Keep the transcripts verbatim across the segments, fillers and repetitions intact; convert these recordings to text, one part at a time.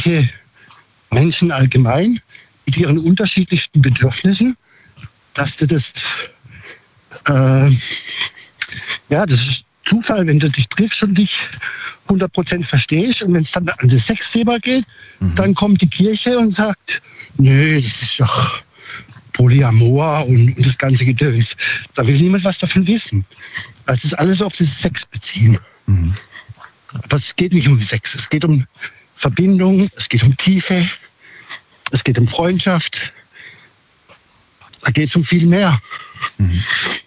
denke, Menschen allgemein mit ihren unterschiedlichsten Bedürfnissen, dass du das, äh, ja, das ist Zufall, wenn du dich triffst und dich hundert Prozent verstehst. Und wenn es dann an das Sexthema geht, mhm. dann kommt die Kirche und sagt, nö, das ist doch Polyamor und, und das ganze Gedöns. Da will niemand was davon wissen. Also es ist alles auf das Sex beziehen. Mhm. Aber es geht nicht um Sex. Es geht um Verbindung, es geht um Tiefe, es geht um Freundschaft. Da geht es um viel mehr. Mhm.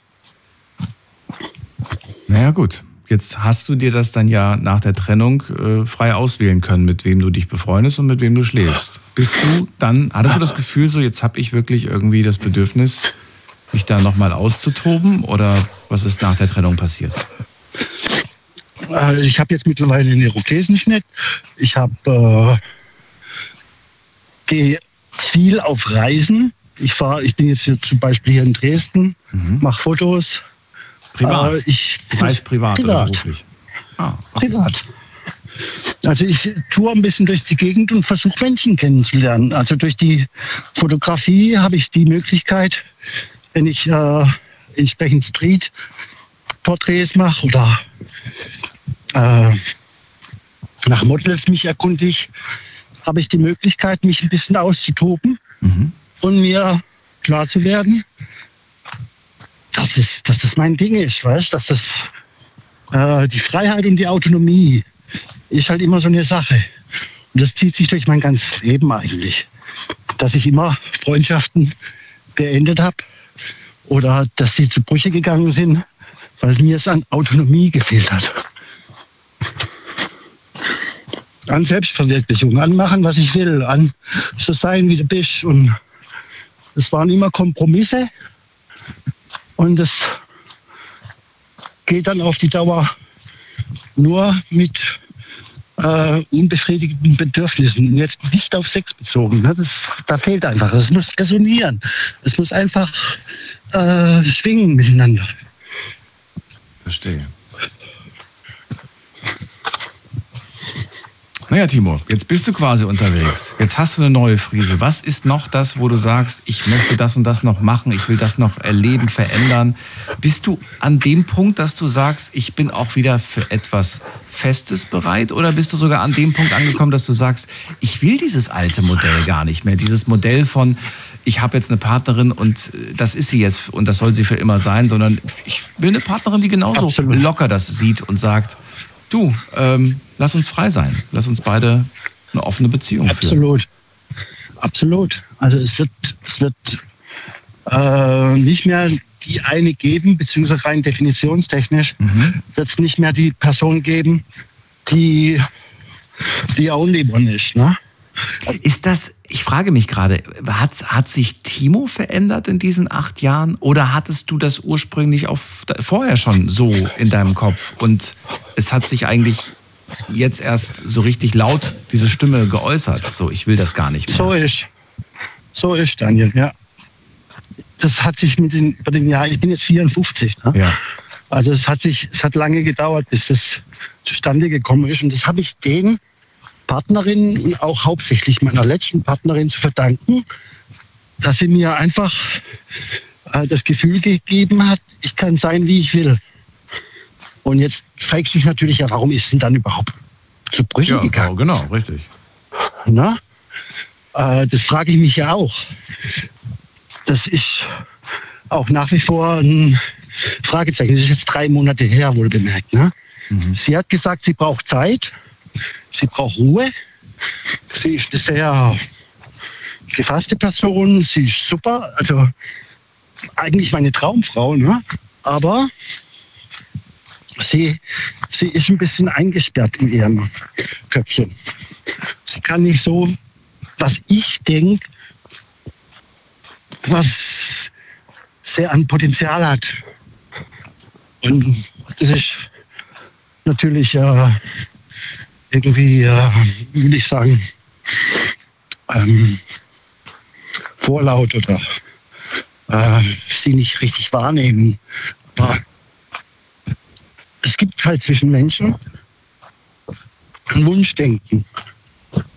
Naja gut, jetzt hast du dir das dann ja nach der Trennung äh, frei auswählen können, mit wem du dich befreundest und mit wem du schläfst. Bist du dann, hattest du das Gefühl, so jetzt habe ich wirklich irgendwie das Bedürfnis, mich da nochmal auszutoben, oder was ist nach der Trennung passiert? Äh, ich habe jetzt mittlerweile einen Irokesenschnitt. Ich habe äh, gehe viel auf Reisen. Ich fahre, ich bin jetzt hier zum Beispiel hier in Dresden, mhm. mache Fotos. Privat? Äh, ich, du reist privat, privat oder beruflich? Ah, okay. Privat. Also ich toure ein bisschen durch die Gegend und versuche Menschen kennenzulernen. Also durch die Fotografie habe ich die Möglichkeit, wenn ich äh, entsprechend Street-Porträts mache oder äh, nach Models mich erkundige, habe ich die Möglichkeit, mich ein bisschen auszutoben mhm. und mir klar zu werden, dass, es, dass das mein Ding ist, weißt? Dass das äh, die Freiheit und die Autonomie ist halt immer so eine Sache. Und das zieht sich durch mein ganzes Leben eigentlich. Dass ich immer Freundschaften beendet habe oder dass sie zu Brüche gegangen sind, weil mir es an Autonomie gefehlt hat. An Selbstverwirklichung, an machen, was ich will, an so sein, wie du bist. Und es waren immer Kompromisse. Und es geht dann auf die Dauer nur mit äh, unbefriedigten Bedürfnissen. Jetzt nicht auf Sex bezogen. Ne? Das, da fehlt einfach. Es muss resonieren. Es muss einfach äh, schwingen miteinander. Verstehe. Naja, Timo, jetzt bist du quasi unterwegs. Jetzt hast du eine neue Frise. Was ist noch das, wo du sagst, ich möchte das und das noch machen, ich will das noch erleben, verändern? Bist du an dem Punkt, dass du sagst, ich bin auch wieder für etwas Festes bereit? Oder bist du sogar an dem Punkt angekommen, dass du sagst, ich will dieses alte Modell gar nicht mehr? Dieses Modell von, ich habe jetzt eine Partnerin und das ist sie jetzt und das soll sie für immer sein, sondern ich will eine Partnerin, die genauso Absolut. locker das sieht und sagt, du, ähm, lass uns frei sein. Lass uns beide eine offene Beziehung Absolut. führen. Absolut. Also es wird, es wird äh, nicht mehr die eine geben, beziehungsweise rein definitionstechnisch mhm. wird es nicht mehr die Person geben, die die only one ist. Ne? Ist das, ich frage mich gerade, hat, hat sich Timo verändert in diesen acht Jahren oder hattest du das ursprünglich auch vorher schon so in deinem Kopf und es hat sich eigentlich jetzt erst so richtig laut diese Stimme geäußert, so ich will das gar nicht mehr? So ist, so ist Daniel, ja. Das hat sich mit den, über den Jahren, ich bin jetzt vierundfünfzig, ne? Ja. Also es hat sich, es hat lange gedauert, bis das zustande gekommen ist und das habe ich den Partnerin und auch hauptsächlich meiner letzten Partnerin zu verdanken, dass sie mir einfach äh, das Gefühl gegeben hat, ich kann sein, wie ich will. Und jetzt fragt sich natürlich, ja, warum ist denn dann überhaupt zu Brüche ja, gegangen? Genau, richtig. Na? Äh, das frage ich mich ja auch. Das ist auch nach wie vor ein Fragezeichen. Das ist jetzt drei Monate her, wohl bemerkt. Ne? Mhm. Sie hat gesagt, sie braucht Zeit. Sie braucht Ruhe. Sie ist eine sehr gefasste Person. Sie ist super. Also eigentlich meine Traumfrau. Ne? Aber sie, sie ist ein bisschen eingesperrt in ihrem Köpfchen. Sie kann nicht so, was ich denke, was sehr an Potenzial hat. Und das ist natürlich äh, irgendwie, äh, will ich sagen, ähm, vorlaut oder äh, sie nicht richtig wahrnehmen. Aber es gibt halt zwischen Menschen ein Wunschdenken.